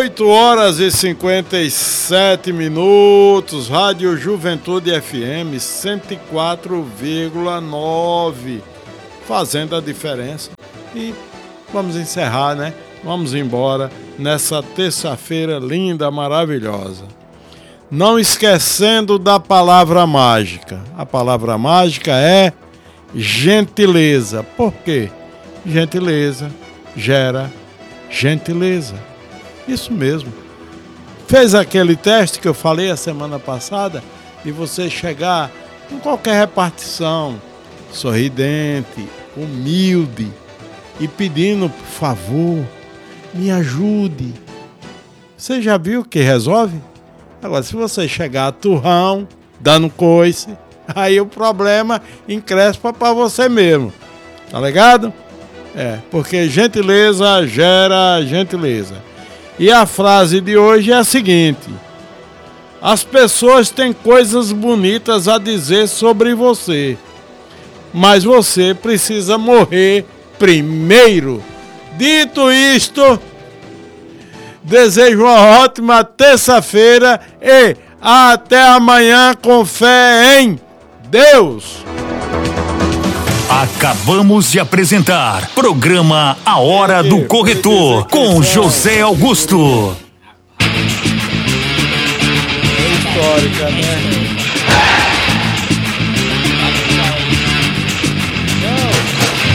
8h57, Rádio Juventude FM 104,9, fazendo a diferença. E vamos encerrar, né? Vamos embora nessa terça-feira linda, maravilhosa. Não esquecendo da palavra mágica. A palavra mágica é gentileza. Por quê? Gentileza gera gentileza. Isso mesmo. Fez aquele teste que eu falei a semana passada de você chegar em qualquer repartição, sorridente, humilde e pedindo, por favor, me ajude. Você já viu que resolve? Agora, se você chegar turrão, dando coice, aí o problema encrespa para você mesmo. Tá ligado? Porque gentileza gera gentileza. E a frase de hoje é a seguinte: as pessoas têm coisas bonitas a dizer sobre você, mas você precisa morrer primeiro. Dito isto, desejo uma ótima terça-feira e até amanhã com fé em Deus. Acabamos de apresentar programa A Hora do Corretor com José Augusto. É histórica, né?